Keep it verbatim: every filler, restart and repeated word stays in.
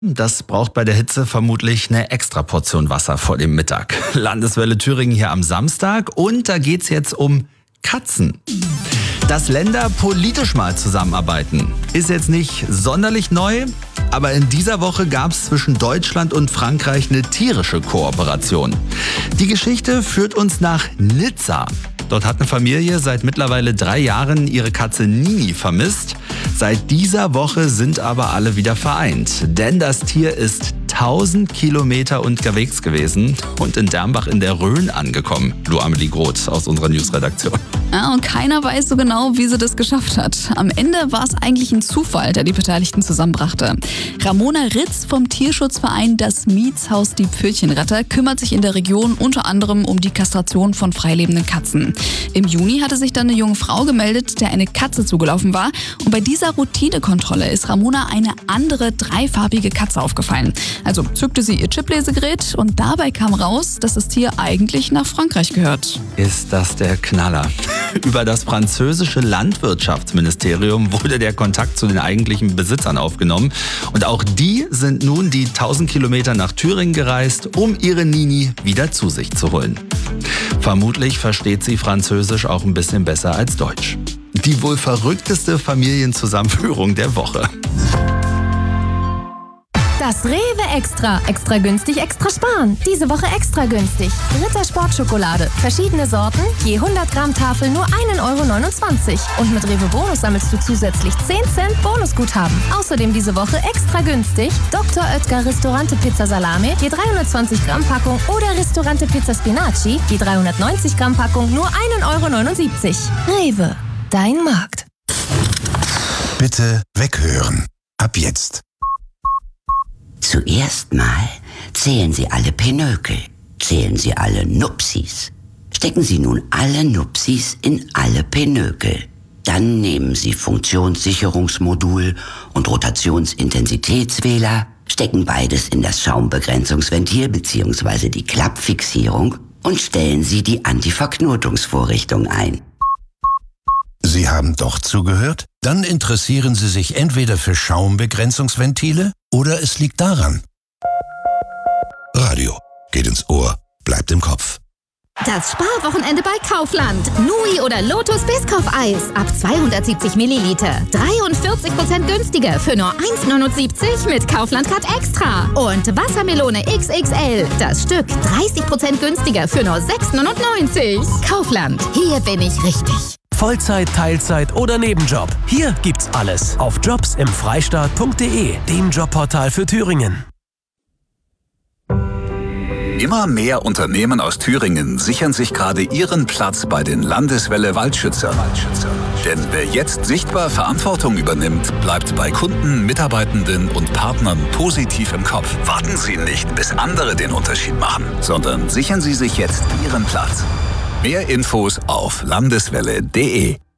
Das braucht bei der Hitze vermutlich eine extra Portion Wasser vor dem Mittag. Landeswelle Thüringen hier am Samstag und da geht's jetzt um Katzen. Dass Länder politisch mal zusammenarbeiten, ist jetzt nicht sonderlich neu, aber in dieser Woche gab es zwischen Deutschland und Frankreich eine tierische Kooperation. Die Geschichte führt uns nach Nizza. Dort hat eine Familie seit mittlerweile drei Jahren ihre Katze Nini vermisst. Seit dieser Woche sind aber alle wieder vereint, denn das Tier ist tausend Kilometer unterwegs gewesen und in Dernbach in der Rhön angekommen. Lou Amelie Groth aus unserer Newsredaktion. Ja, und keiner weiß so genau, wie sie das geschafft hat. Am Ende war es eigentlich ein Zufall, der die Beteiligten zusammenbrachte. Ramona Ritz vom Tierschutzverein Das Mietshaus Die Pfötchenretter kümmert sich in der Region unter anderem um die Kastration von freilebenden Katzen. Im Juni hatte sich dann eine junge Frau gemeldet, der eine Katze zugelaufen war. Und bei dieser Routinekontrolle ist Ramona eine andere dreifarbige Katze aufgefallen. Also zückte sie ihr Chiplesegerät und dabei kam raus, dass das Tier eigentlich nach Frankreich gehört. Ist das der Knaller? Über das französische Landwirtschaftsministerium wurde der Kontakt zu den eigentlichen Besitzern aufgenommen. Und auch die sind nun die tausend Kilometer nach Thüringen gereist, um ihre Nini wieder zu sich zu holen. Vermutlich versteht sie Französisch auch ein bisschen besser als Deutsch. Die wohl verrückteste Familienzusammenführung der Woche. Das Rewe Extra. Extra günstig, extra sparen. Diese Woche extra günstig. Ritter Sportschokolade. Verschiedene Sorten, je hundert Gramm Tafel nur ein Euro neunundzwanzig. Und mit Rewe Bonus sammelst du zusätzlich zehn Cent Bonusguthaben. Außerdem diese Woche extra günstig Doktor Oetker Ristorante Pizza Salame, je dreihundertzwanzig Gramm Packung oder Ristorante Pizza Spinaci, je dreihundertneunzig Gramm Packung nur ein Euro neunundsiebzig. Rewe, dein Markt. Bitte weghören. Ab jetzt. Zuerst mal zählen Sie alle Pinökel, zählen Sie alle Nupsis. Stecken Sie nun alle Nupsis in alle Pinökel. Dann nehmen Sie Funktionssicherungsmodul und Rotationsintensitätswähler, stecken beides in das Schaumbegrenzungsventil bzw. die Klappfixierung und stellen Sie die Antiverknotungsvorrichtung ein. Sie haben doch zugehört? Dann interessieren Sie sich entweder für Schaumbegrenzungsventile oder es liegt daran. Radio geht ins Ohr, bleibt im Kopf. Das Sparwochenende bei Kaufland. Nui oder Lotus Biscoff-Eis ab zweihundertsiebzig Milliliter. dreiundvierzig Prozent günstiger für nur eins neunundsiebzig mit Kaufland-Card Extra. Und Wassermelone X X L. Das Stück dreißig Prozent günstiger für nur sechs neunundneunzig. Kaufland. Hier bin ich richtig. Vollzeit, Teilzeit oder Nebenjob. Hier gibt's alles auf jobs im freistaat punkt de, dem Jobportal für Thüringen. Immer mehr Unternehmen aus Thüringen sichern sich gerade ihren Platz bei den Landeswelle Waldschützern. Denn wer jetzt sichtbar Verantwortung übernimmt, bleibt bei Kunden, Mitarbeitenden und Partnern positiv im Kopf. Warten Sie nicht, bis andere den Unterschied machen, sondern sichern Sie sich jetzt Ihren Platz. Mehr Infos auf landeswelle punkt de.